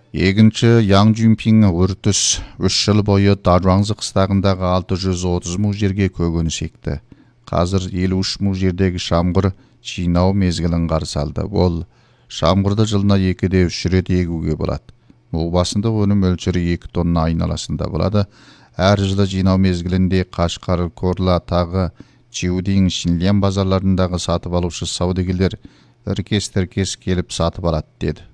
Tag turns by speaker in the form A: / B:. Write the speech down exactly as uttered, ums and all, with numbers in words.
A: Екінші Яң Жюнпин үртіс үш жыл бойы Дажуаңзы қыстағындағы алты жүз отыз мың жерге көгініс екті. Қазір елу үш мың жердегі шамғыр жинау мезгілін қарсы алды. Ол шамғырды жылына екіде үш рет егуге болады. Бұл басында өнім мөлшері екі тонна айналасында болады. Әр жылы жинау мезгілінде Қашқар, Корла, тағы Чиудин, Шинлен базарларындағы сатып алушы саудагерлер іркес-тіркес келіп сатып алады деді.